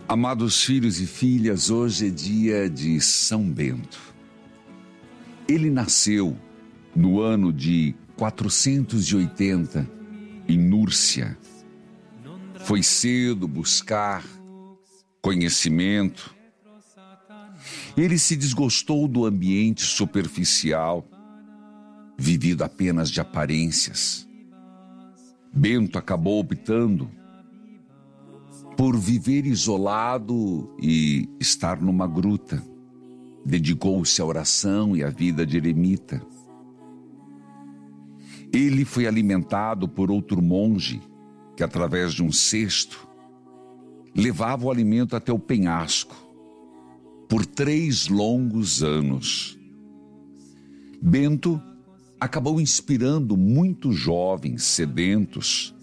Amados filhos e filhas, hoje é dia de São Bento. Ele nasceu no ano de 480 em Núrcia. Foi cedo buscar conhecimento. Ele se desgostou do ambiente superficial, vivido apenas de aparências. Bento acabou optando por viver isolado e estar numa gruta. Dedicou-se à oração e à vida de eremita. Ele foi alimentado por outro monge que, através de um cesto, levava o alimento até o penhasco por 3 longos anos. Bento acabou inspirando muitos jovens sedentos